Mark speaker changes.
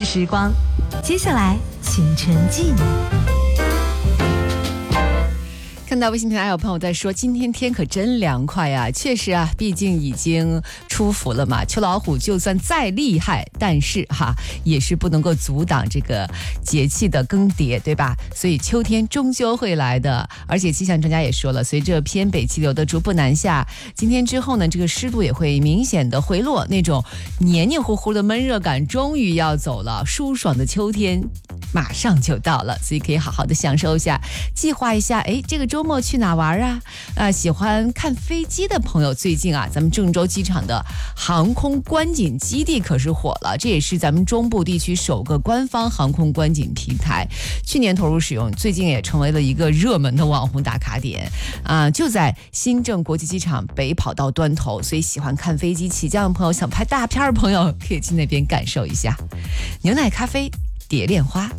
Speaker 1: 时光。接下来，请沉浸。
Speaker 2: 看到微信平台有朋友在说，今天天可真凉快啊！确实啊，毕竟已经出伏了嘛。秋老虎就算再厉害，但是也是不能够阻挡这个节气的更迭，对吧？所以秋天终究会来的。而且气象专家也说了，随着偏北气流的逐步南下，今天之后呢，这个湿度也会明显的回落，那种黏黏糊糊的闷热感终于要走了，舒爽的秋天马上就到了，所以可以好好的享受一下，计划一下，这个周末去哪玩啊？喜欢看飞机的朋友，最近咱们郑州机场的航空观景基地可是火了，这也是咱们中部地区首个官方航空观景平台，去年投入使用，最近也成为了一个热门的网红打卡点就在新郑国际机场北跑道端头，所以喜欢看飞机起降的朋友，想拍大片的朋友，可以去那边感受一下。牛奶咖啡蝶恋花。